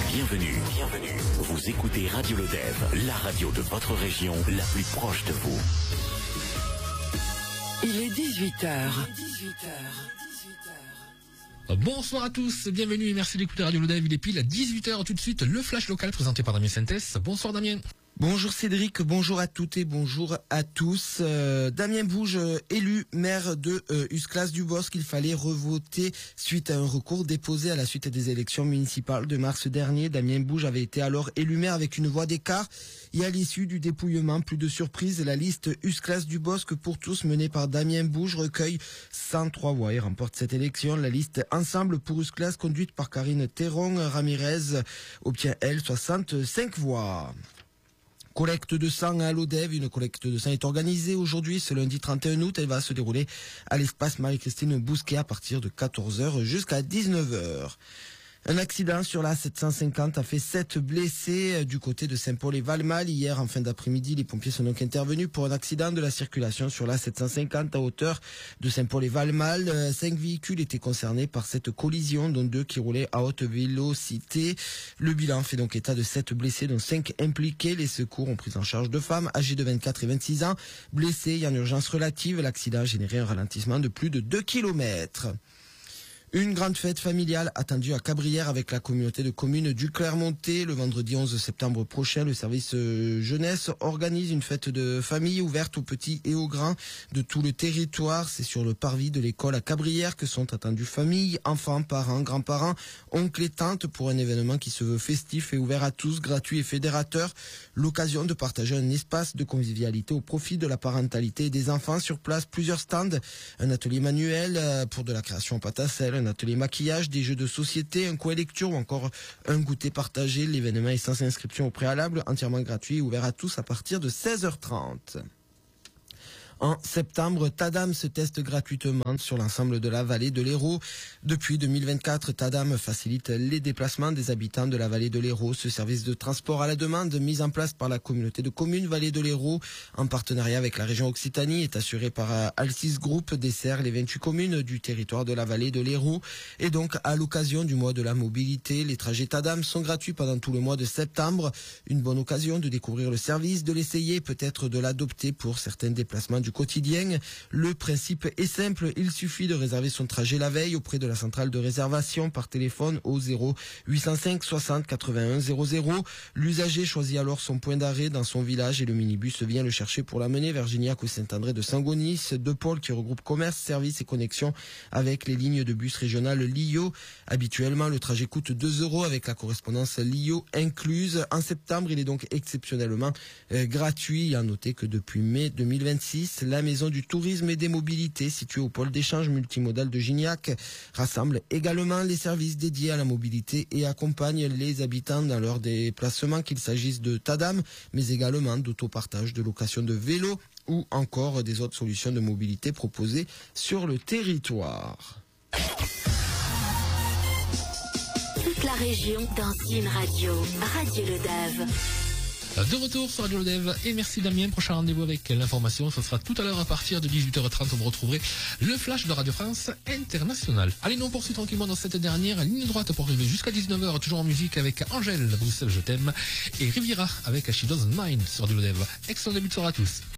Bienvenue. Vous écoutez Radio Lodève, la radio de votre région, la plus proche de vous. Il est 18h. Bonsoir à tous, bienvenue et merci d'écouter Radio Lodève. Il est pile à 18h tout de suite, le flash local présenté par Damien Sintès. Bonsoir Damien. Bonjour Cédric, bonjour à toutes et bonjour à tous. Damien Bouge, élu maire de Usclas-du-Bosc, il fallait revoter suite à un recours déposé à la suite des élections municipales de mars dernier. Damien Bouge avait été alors élu maire avec une voix d'écart. Et à l'issue du dépouillement, plus de surprise, la liste Usclas-du-Bosc pour tous menée par Damien Bouge recueille 103 voix et remporte cette élection. La liste Ensemble pour Usclas, conduite par Karine Théron-Ramirez, obtient elle 65 voix. Collecte de sang à Lodève. Une collecte de sang est organisée aujourd'hui, ce lundi 31 août. Elle va se dérouler à l'espace Marie-Christine Bousquet à partir de 14h jusqu'à 19h. Un accident sur la 750 a fait 7 blessés du côté de Saint-Paul-et-Valmal. Hier, en fin d'après-midi, les pompiers sont donc intervenus pour un accident de la circulation sur la 750 à hauteur de Saint-Paul-et-Valmal. 5 véhicules étaient concernés par cette collision, dont 2 qui roulaient à haute vélocité. Le bilan fait donc état de 7 blessés, dont 5 impliqués. Les secours ont pris en charge 2 femmes âgées de 24 et 26 ans, blessées et en urgence relative. L'accident a généré un ralentissement de plus de 2 km. Une grande fête familiale attendue à Cabrières avec la communauté de communes du Clermontais. Le vendredi 11 septembre prochain, le service jeunesse organise une fête de famille ouverte aux petits et aux grands de tout le territoire. C'est sur le parvis de l'école à Cabrières que sont attendus familles, enfants, parents, grands-parents, oncles et tantes pour un événement qui se veut festif et ouvert à tous, gratuit et fédérateur. L'occasion de partager un espace de convivialité au profit de la parentalité et des enfants. Sur place, plusieurs stands, un atelier manuel pour de la création en pâte à sel, un atelier maquillage, des jeux de société, un coin lecture ou encore un goûter partagé. L'événement est sans inscription au préalable, entièrement gratuit et ouvert à tous à partir de 16h30. En septembre, Tadam se teste gratuitement sur l'ensemble de la vallée de l'Hérault. Depuis 2024, Tadam facilite les déplacements des habitants de la vallée de l'Hérault. Ce service de transport à la demande, mis en place par la communauté de communes Vallée de l'Hérault, en partenariat avec la région Occitanie, est assuré par Alcis Group, dessert les 28 communes du territoire de la vallée de l'Hérault. Et donc, à l'occasion du mois de la mobilité, les trajets Tadam sont gratuits pendant tout le mois de septembre. Une bonne occasion de découvrir le service, de l'essayer, peut-être de l'adopter pour certains déplacements du quotidien. Le principe est simple, il suffit de réserver son trajet la veille auprès de la centrale de réservation par téléphone au 0805 60 81 00. L'usager choisit alors son point d'arrêt dans son village et le minibus vient le chercher pour l'amener vers Gignac ou Saint-André de Saint-Gonis, 2 pôles qui regroupent commerce, services et connexions avec les lignes de bus régionales LIO. Habituellement, le trajet coûte 2 € avec la correspondance LIO incluse. En septembre, il est donc exceptionnellement gratuit. À noter que depuis mai 2026, la Maison du Tourisme et des Mobilités, située au pôle d'échange multimodal de Gignac, rassemble également les services dédiés à la mobilité et accompagne les habitants dans leurs déplacements, qu'il s'agisse de Tadam, mais également d'autopartage, de location de vélos ou encore des autres solutions de mobilité proposées sur le territoire. Toute la région dans une radio, Radio Lodève. De retour sur Radio Lodève et merci Damien. Prochain rendez-vous avec l'information, ce sera tout à l'heure à partir de 18h30. Vous retrouverez le flash de Radio France Internationale. Allez, nous on poursuit tranquillement dans cette dernière ligne droite pour arriver jusqu'à 19h, toujours en musique avec Angèle, Bruxelles je t'aime, et Riviera avec She Doesn't Mind sur Radio Lodève. Excellent début de soirée à tous.